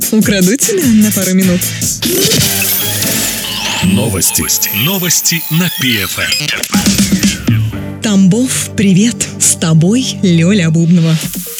Украду тебя на пару минут. Новости на ПФМ. Тамбов, привет! С тобой Лёля Бубнова.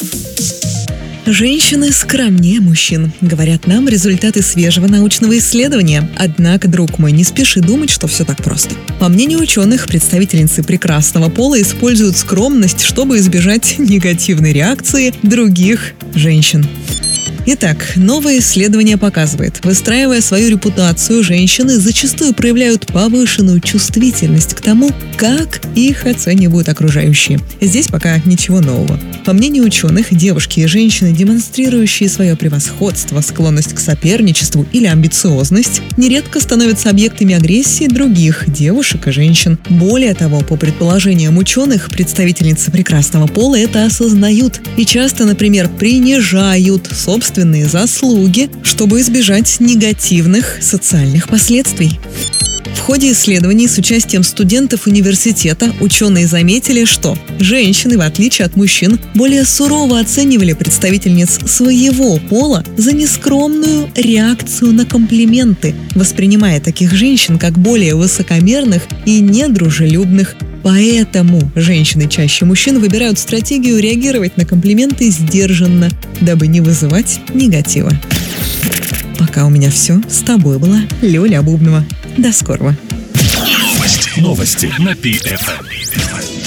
Женщины скромнее мужчин, говорят нам результаты свежего научного исследования. Однако, друг мой, не спеши думать, что все так просто. По мнению ученых, представительницы прекрасного пола используют скромность, чтобы избежать негативной реакции других женщин. Итак, новое исследование показывает, выстраивая свою репутацию, женщины зачастую проявляют повышенную чувствительность к тому, как их оценивают окружающие. Здесь пока ничего нового. По мнению ученых, девушки и женщины, демонстрирующие свое превосходство, склонность к соперничеству или амбициозность, нередко становятся объектами агрессии других девушек и женщин. Более того, по предположениям ученых, представительницы прекрасного пола это осознают и часто, например, принижают собственные заслуги, чтобы избежать негативных социальных последствий. В ходе исследований с участием студентов университета ученые заметили, что женщины, в отличие от мужчин, более сурово оценивали представительниц своего пола за нескромную реакцию на комплименты, воспринимая таких женщин как более высокомерных и недружелюбных. Поэтому женщины чаще мужчин выбирают стратегию реагировать на комплименты сдержанно, дабы не вызывать негатива. Пока у меня все. С тобой была Лёля Бубнова. До скорого. Новости на ПФМ.